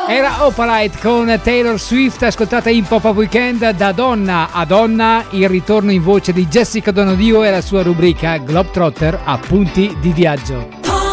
Era Opalite con Taylor Swift, ascoltata in Pop-Up Weekend. Da donna a donna, il ritorno in voce di Jessica Donadio e la sua rubrica Globetrotter, appunti di viaggio.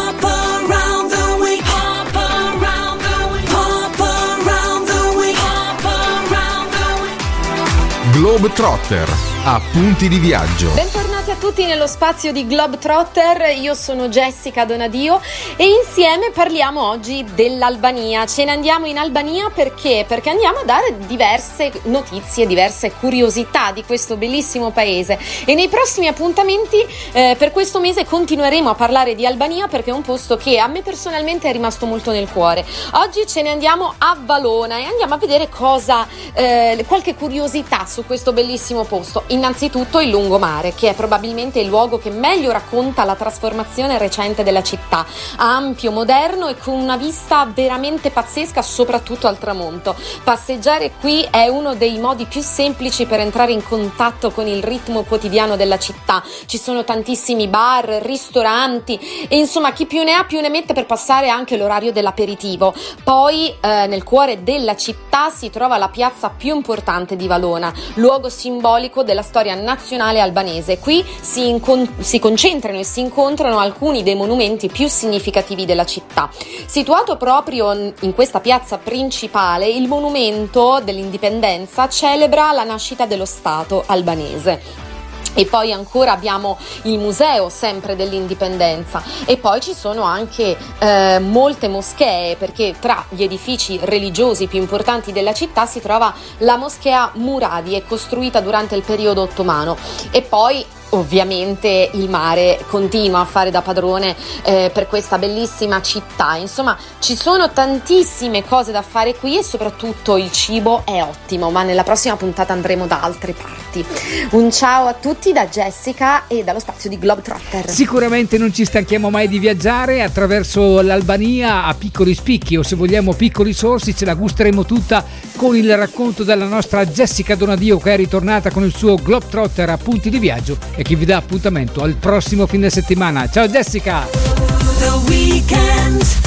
Globetrotter, appunti di viaggio. Bentornati a tutti nello spazio di Globetrotter, io sono Jessica Donadio e insieme parliamo oggi dell'Albania. Ce ne andiamo in Albania perché andiamo a dare diverse notizie, diverse curiosità di questo bellissimo paese, e nei prossimi appuntamenti per questo mese continueremo a parlare di Albania perché è un posto che a me personalmente è rimasto molto nel cuore. Oggi ce ne andiamo a Valona e andiamo a vedere qualche curiosità su questo bellissimo posto. Innanzitutto il lungomare, che è probabilmente il luogo che meglio racconta la trasformazione recente della città, ampio, moderno e con una vista veramente pazzesca, soprattutto al tramonto. Passeggiare qui è uno dei modi più semplici per entrare in contatto con il ritmo quotidiano della città. Ci sono tantissimi bar, ristoranti e insomma chi più ne ha più ne mette per passare anche l'orario dell'aperitivo. Poi nel cuore della città si trova la piazza più importante di Valona, luogo simbolico della storia nazionale albanese. Qui si concentrano e si incontrano alcuni dei monumenti più significativi della città. Situato proprio in questa piazza principale, il monumento dell'indipendenza celebra la nascita dello Stato albanese. E poi ancora abbiamo il museo sempre dell'indipendenza, e poi ci sono anche molte moschee, perché tra gli edifici religiosi più importanti della città si trova la moschea Muradi, costruita durante il periodo ottomano. E poi ovviamente il mare continua a fare da padrone per questa bellissima città. Insomma, ci sono tantissime cose da fare qui e soprattutto il cibo è ottimo, ma nella prossima puntata andremo da altre parti. Un ciao a tutti da Jessica e dallo spazio di Globetrotter. Sicuramente non ci stanchiamo mai di viaggiare attraverso l'Albania a piccoli spicchi, o se vogliamo piccoli sorsi. Ce la gusteremo tutta con il racconto della nostra Jessica Donadio, che è ritornata con il suo Globetrotter appunti di viaggio, e che vi dà appuntamento al prossimo fine settimana. Ciao Jessica! The Weekend.